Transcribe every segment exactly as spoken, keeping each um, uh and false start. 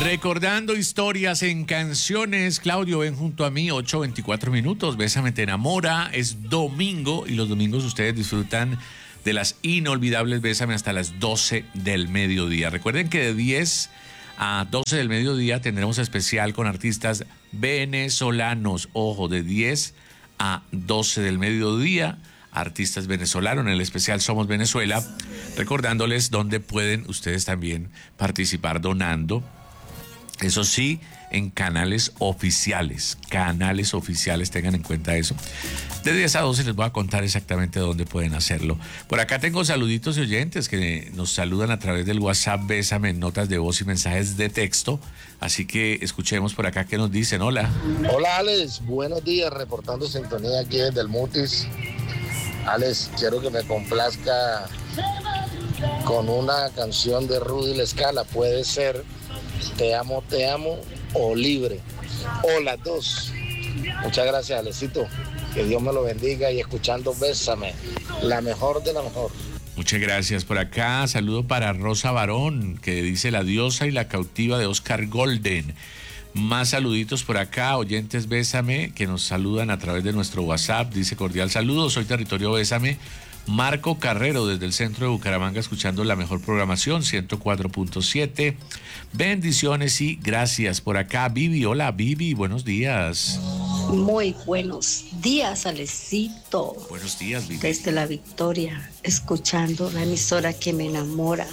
Recordando historias en canciones, Claudio, ven junto a mí, ocho veinticuatro minutos, Bésame te enamora, es domingo y los domingos ustedes disfrutan de las inolvidables Bésame hasta las doce del mediodía. Recuerden que de diez a doce del mediodía tendremos especial con artistas venezolanos, ojo, de diez a doce del mediodía, artistas venezolanos, en el especial Somos Venezuela, recordándoles dónde pueden ustedes también participar donando. Eso sí, en canales oficiales, canales oficiales, tengan en cuenta eso. De diez a doce les voy a contar exactamente dónde pueden hacerlo. Por acá tengo saluditos y oyentes que nos saludan a través del WhatsApp Bésame en notas de voz y mensajes de texto. Así que escuchemos por acá qué nos dicen. Hola. Hola Alex, buenos días, reportando sintonía aquí desde el Mutis. Alex, quiero que me complazca con una canción de Rudy La Scala, puede ser Te amo, te amo o Libre, o las dos. Muchas gracias, Alecito. Que Dios me lo bendiga y escuchando Bésame, la mejor de la mejor. Muchas gracias. Por acá, saludo para Rosa Barón, que dice La diosa y la cautiva de Oscar Golden. Más saluditos por acá, oyentes Bésame, que nos saludan a través de nuestro WhatsApp. Dice cordial saludo, soy Territorio Bésame. Marco Carrero desde el centro de Bucaramanga escuchando la mejor programación, ciento cuatro punto siete. Bendiciones y gracias. Por acá Vivi, hola Vivi, buenos días. Muy buenos días, Alecito. Buenos días, Vivi. Desde La Victoria, escuchando la emisora que me enamora.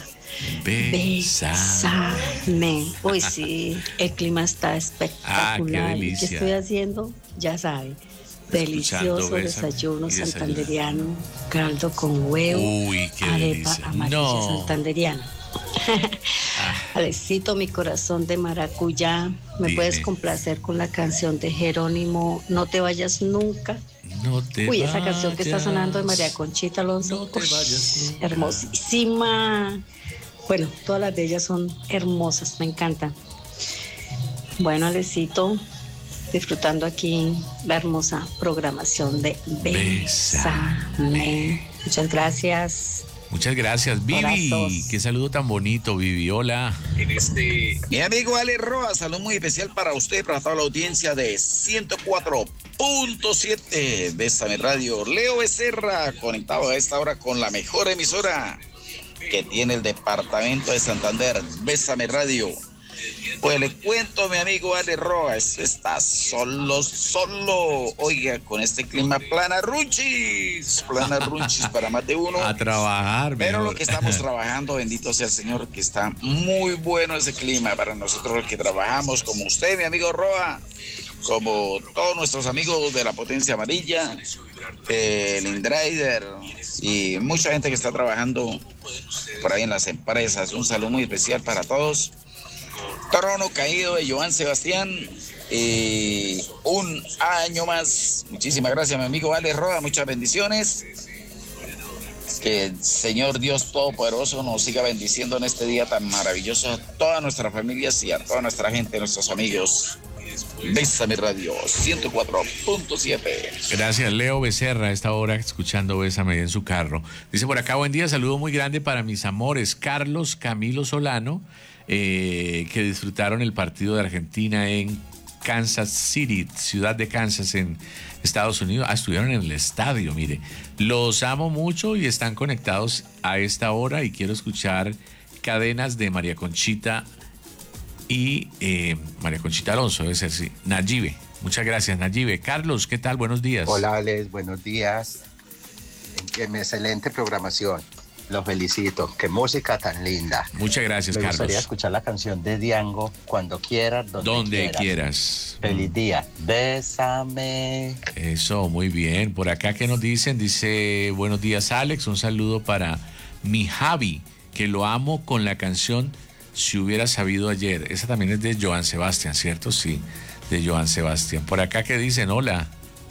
Bésame. Uy, sí, el clima está espectacular. Ah, qué delicia. ¿Qué estoy haciendo? Ya sabe. Delicioso desayuno santanderiano, caldo con huevo, uy, qué arepa delicia. amarilla No. santanderiana. Ah. Alecito, mi corazón de maracuyá, ¿me Dime. puedes complacer con la canción de Jerónimo, No te vayas nunca? No te Uy, vayas, esa canción que está sonando de María Conchita Alonso, no te uy, vayas nunca. hermosísima. Bueno, todas las de ellas son hermosas, me encantan. Bueno, Alecito, disfrutando aquí la hermosa programación de Bésame. Muchas gracias. Muchas gracias, Vivi. Abrazos. Qué saludo tan bonito, Vivi. Hola. En este, mi amigo Ale Roa, saludo muy especial para usted, para toda la audiencia de ciento cuatro punto siete Bésame Radio. Leo Becerra, conectado a esta hora con la mejor emisora que tiene el departamento de Santander, Bésame Radio. Pues le cuento, mi amigo Ale Roa, eso está solo, solo. Oiga, con este clima plana runchis, plana runchis para más de uno. A trabajar, Pero mejor. lo que estamos trabajando, bendito sea el Señor, que está muy bueno ese clima para nosotros los que trabajamos, como usted, mi amigo Roa, como todos nuestros amigos de la Potencia Amarilla, eh, el Indraider y mucha gente que está trabajando por ahí en las empresas. Un saludo muy especial para todos. Trono caído de Joan Sebastián, eh, un año más. Muchísimas gracias, mi amigo Ale Roa, muchas bendiciones. Que el Señor Dios Todopoderoso nos siga bendiciendo en este día tan maravilloso a todas nuestras familias y a toda nuestra gente, nuestros amigos. Bésame Radio ciento cuatro punto siete. Gracias, Leo Becerra, a esta hora escuchando Bésame en su carro. Dice por acá, buen día, saludo muy grande para mis amores, Carlos Camilo Solano, eh, que disfrutaron el partido de Argentina en Kansas City, ciudad de Kansas en Estados Unidos. Ah, estuvieron en el estadio, mire. Los amo mucho y están conectados a esta hora y quiero escuchar Cadenas de María Conchita y eh, María Conchita Alonso, debe ser, sí. Nayibe. Muchas gracias, Nayibe. Carlos, ¿qué tal? Buenos días. Hola, Alex, buenos días. En excelente programación. Los felicito. Qué música tan linda. Muchas gracias, Me Carlos. gustaría escuchar la canción de Diango, Cuando quieras, donde, Donde quieras. quieras. Feliz día. Bésame. Eso, muy bien. Por acá, ¿qué nos dicen? Dice, buenos días, Alex. Un saludo para mi Javi, que lo amo con la canción Si hubiera sabido ayer. Esa también es de Joan Sebastián, ¿cierto? Sí, de Joan Sebastián. Por acá, ¿qué dicen? Hola.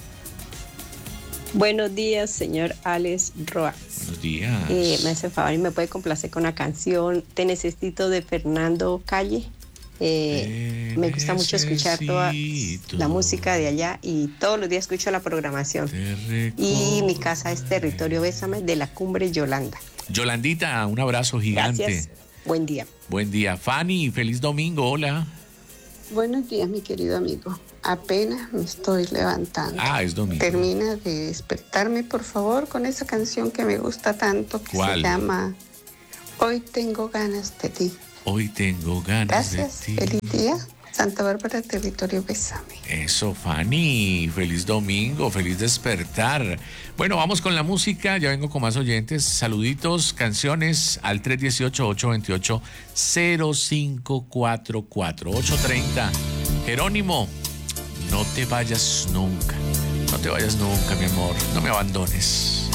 Buenos días, señor Alex Roa. Buenos días. Eh, me hace favor y me puede complacer con la canción Te Necesito de Fernando Calle. Eh, me gusta mucho escuchar toda la música de allá y todos los días escucho la programación. Y mi casa es Territorio Bésame de la Cumbre Yolanda. Yolandita, un abrazo gigante. Gracias. Buen día. Buen día. Fanny, feliz domingo, hola. Buenos días, mi querido amigo. Apenas me estoy levantando. Ah, es domingo. Termina de despertarme, por favor, con esa canción que me gusta tanto, que ¿Cuál? se llama Hoy tengo ganas de ti. Hoy tengo ganas Gracias, de ti. feliz día. Santa Bárbara, territorio Bésame. Eso, Fanny. Feliz domingo, feliz despertar. Bueno, vamos con la música. Ya vengo con más oyentes. Saluditos, canciones al tres uno ocho, ocho dos ocho, cero cinco cuatro cuatro. ocho treinta. Jerónimo, no te vayas nunca. No te vayas nunca, mi amor. No me abandones.